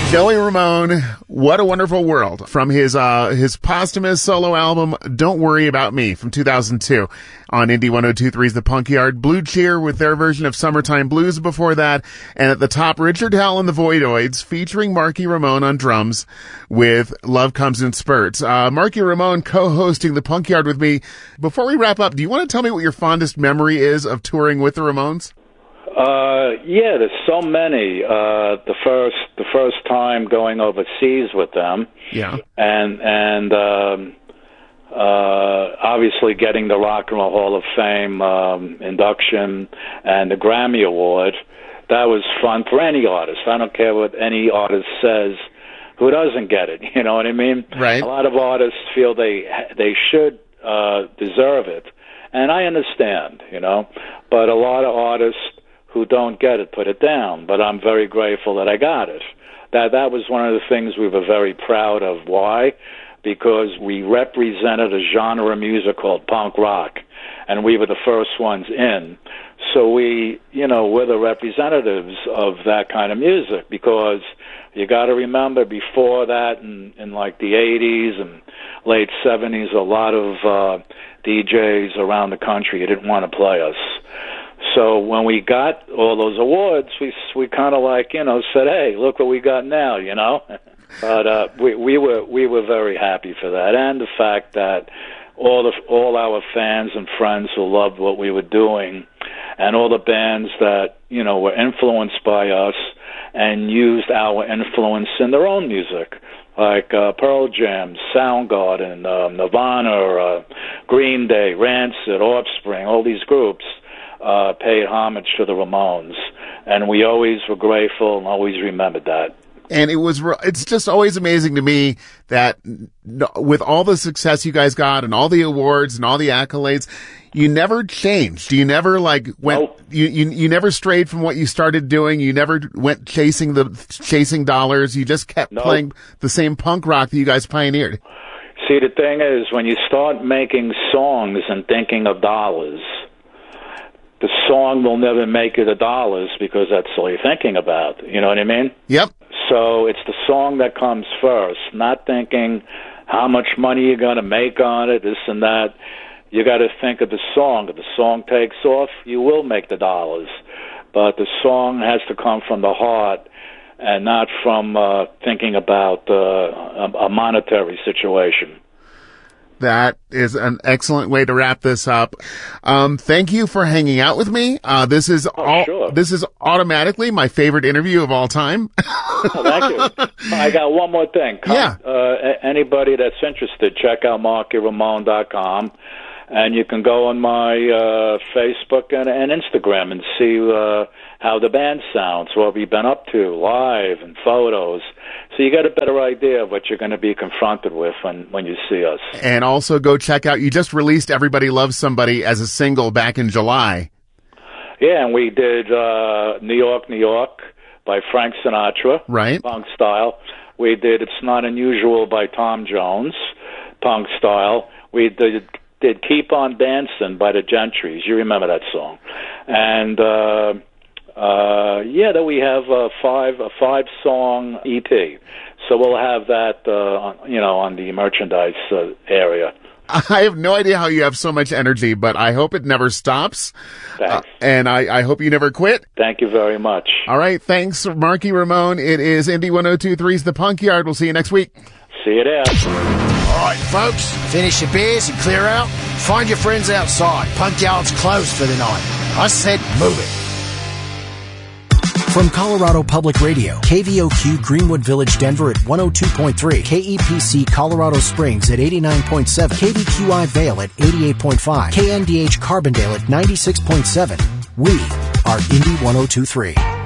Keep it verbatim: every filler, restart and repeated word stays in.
Joey Ramone, What a Wonderful World, from his uh his posthumous solo album, Don't Worry About Me, from two thousand two. On Indie one oh two point three's The Punk Yard, Blue Cheer with their version of Summertime Blues before that, and at the top, Richard Hell and the Voidoids, featuring Marky Ramone on drums with Love Comes in Spurts. Uh, Marky Ramone co-hosting The Punk Yard with me. Before we wrap up, do you want to tell me what your fondest memory is of touring with the Ramones? Uh, yeah, there's so many. Uh, the first, the first time going overseas with them. Yeah. And, and, um, uh, obviously getting the Rock and Roll Hall of Fame, um, induction and the Grammy Award. That was fun for any artist. I don't care what any artist says who doesn't get it. You know what I mean? Right. A lot of artists feel they, they should, uh, deserve it. And I understand, you know, but a lot of artists who don't get it put it down, but I'm very grateful that I got it. That that was one of the things we were very proud of. Why? Because we represented a genre of music called punk rock, and we were the first ones in. So we, you know, we're the representatives of that kind of music, because you got to remember before that, in, in like the eighties and late seventies, a lot of uh, D Js around the country didn't want to play us. So when we got all those awards, we we kind of like, you know, said, hey, look what we got now, you know. But uh, we we were we were very happy for that, and the fact that all the all our fans and friends who loved what we were doing, and all the bands that, you know, were influenced by us and used our influence in their own music, like uh, Pearl Jam, Soundgarden, uh, Nirvana, uh, Green Day, Rancid, Offspring, all these groups uh, paid homage to the Ramones, and we always were grateful and always remembered that. And it was, it's just always amazing to me that with all the success you guys got and all the awards and all the accolades, you never changed. You never like went, nope. you, you, you never strayed from what you started doing. You never went chasing the, chasing dollars. You just kept nope. playing the same punk rock that you guys pioneered. See, the thing is, when you start making songs and thinking of dollars, the song will never make you the dollars, because that's all you're thinking about. You know what I mean? Yep. So it's the song that comes first, not thinking how much money you're going to make on it, this and that. You got to think of the song. If the song takes off, you will make the dollars. But the song has to come from the heart and not from uh, thinking about uh, a monetary situation. That is an excellent way to wrap this up. Um, thank you for hanging out with me. Uh, this is oh, all, sure. this is automatically my favorite interview of all time. Oh, thank you. I got one more thing. Come, yeah. Uh, anybody that's interested, check out marky ramone dot com, and you can go on my uh, Facebook and, and Instagram and see uh, how the band sounds, what we've been up to, live and photos. So you got a better idea of what you're going to be confronted with when, when you see us. And also go check out, you just released Everybody Loves Somebody as a single back in July. Yeah, and we did uh, New York, New York by Frank Sinatra, right? Punk style. We did It's Not Unusual by Tom Jones, punk style. We did, did Keep on Dancing by the Gentrys. You remember that song. And... Uh, Uh, yeah, that we have a five a five song E P, so we'll have that uh, you know on the merchandise uh, area. I have no idea how you have so much energy, but I hope it never stops. Thanks, uh, and I, I hope you never quit. Thank you very much. All right, thanks, Marky Ramone. It is Indie one oh two point three's The Punk Yard. We'll see you next week. See you there. All right, folks, finish your beers and clear out. Find your friends outside. Punk Yard's closed for the night. I said move it. From Colorado Public Radio, K V O Q Greenwood Village, Denver at one oh two point three, K E P C Colorado Springs at eighty-nine point seven, K V Q I Vail at eighty-eight point five, K N D H Carbondale at ninety-six point seven. We are Indie one oh two point three.